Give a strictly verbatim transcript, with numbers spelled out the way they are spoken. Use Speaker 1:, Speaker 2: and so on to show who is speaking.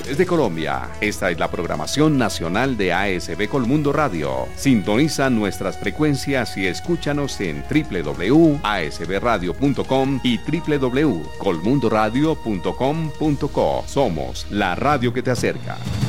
Speaker 1: Desde Colombia, esta es la programación nacional de A S B Colmundo Radio. Sintoniza nuestras frecuencias y escúchanos en doble u doble u doble u punto a s b radio punto com y doble u doble u doble u punto colmundoradio punto com punto co. Somos la radio que te acerca.